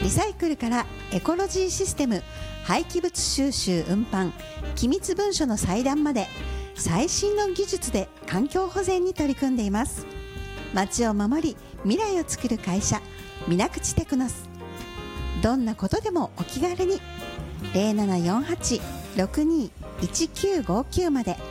リサイクルからエコロジーシステム、廃棄物収集運搬、機密文書の裁断まで最新の技術で環境保全に取り組んでいます。街を守り未来をつくる会社、水口テクノス。どんなことでもお気軽に 0748-62-1959 まで。